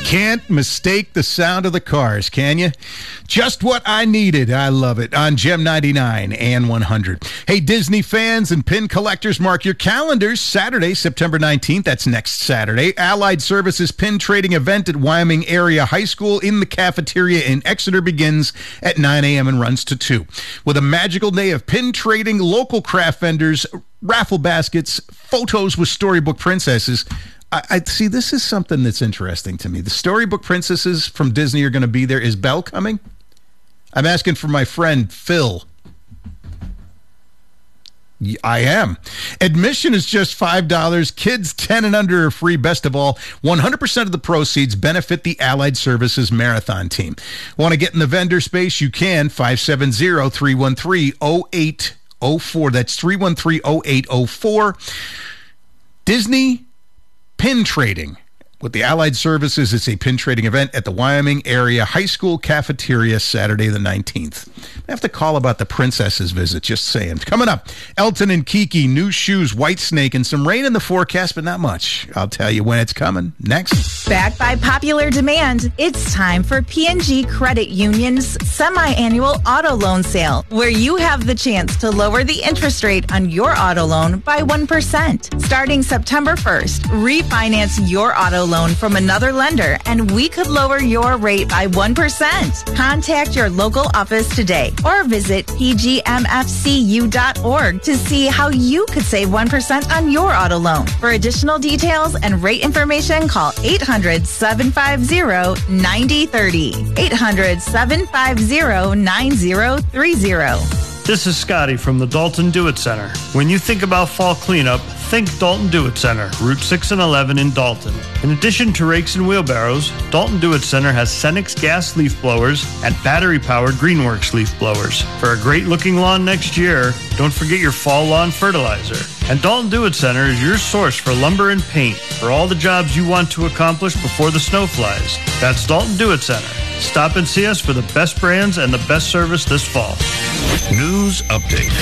Can't mistake the sound of the Cars, can you? Just what I needed. I love it. On Gem 99 and 100. Hey, Disney fans and pin collectors, mark your calendars. Saturday, September 19th. That's next Saturday. Allied Services pin trading event at Wyoming Area High School in the cafeteria in Exeter begins at 9 a.m. and runs to 2. With a magical day of pin trading, local craft vendors, raffle baskets, photos with storybook princesses. I see, this is something that's interesting to me. The storybook princesses from Disney are going to be there. Is Belle coming? I'm asking for my friend Phil. I am. Admission is just $5. Kids 10 and under are free. Best of all, 100% of the proceeds benefit the Allied Services Marathon team. Want to get in the vendor space? You can. 570-313-0804. That's 313-0804. Disney Pin Trading with the Allied Services. It's a pin trading event at the Wyoming Area High School cafeteria Saturday the 19th. I have to call about the princess's visit, just saying. Coming up, Elton and Kiki, new shoes, Whitesnake, and some rain in the forecast, but not much. I'll tell you when it's coming. Next. Backed by popular demand, it's time for P&G Credit Union's semi-annual auto loan sale, where you have the chance to lower the interest rate on your auto loan by 1%. Starting September 1st, refinance your auto loan from another lender, and we could lower your rate by 1%. Contact your local office today or visit pgmfcu.org to see how you could save 1% on your auto loan. For additional details and rate information, call 800-750-9030. 800-750-9030. This is Scotty from the Dalton Do It Center. When you think about fall cleanup, think Dalton Do It Center, Route 6 and 11 in Dalton. In addition to rakes and wheelbarrows, Dalton Do It Center has Cenex gas leaf blowers and battery-powered Greenworks leaf blowers. For a great-looking lawn next year, don't forget your fall lawn fertilizer. And Dalton Do It Center is your source for lumber and paint for all the jobs you want to accomplish before the snow flies. That's Dalton Do It Center. Stop and see us for the best brands and the best service this fall. News update.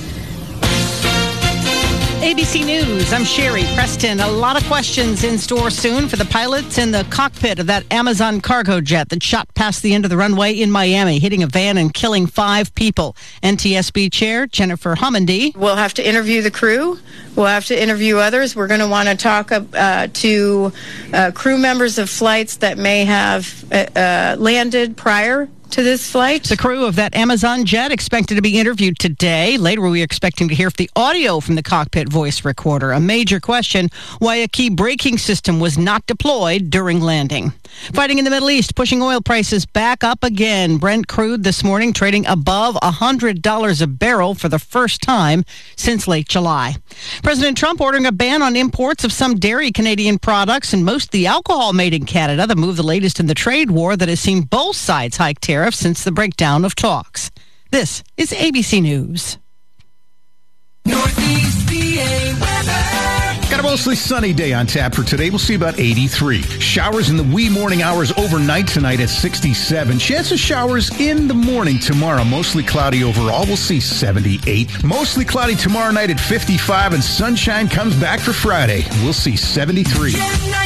ABC News, I'm Sherry Preston. A lot of questions in store soon for the pilots in the cockpit of that Amazon cargo jet that shot past the end of the runway in Miami, hitting a van and killing 5 people. NTSB Chair Jennifer Homendy. We'll have to interview the crew. We'll have to interview others. We're going to want to talk to crew members of flights that may have landed prior to this flight. The crew of that Amazon jet expected to be interviewed today. Later, we are expecting to hear the audio from the cockpit voice recorder. A major question, why a key braking system was not deployed during landing. Fighting in the Middle East, pushing oil prices back up again. Brent crude this morning trading above $100 a barrel for the first time since late July. President Trump ordering a ban on imports of some dairy Canadian products and most of the alcohol made in Canada. The move the latest in the trade war that has seen both sides hike tariffs since the breakdown of talks. This is ABC News. Northeast PA weather. Got a mostly sunny day on tap for today. We'll see about 83. Showers in the wee morning hours overnight tonight at 67. Chance of showers in the morning tomorrow. Mostly cloudy overall. We'll see 78. Mostly cloudy tomorrow night at 55. And sunshine comes back for Friday. We'll see 73.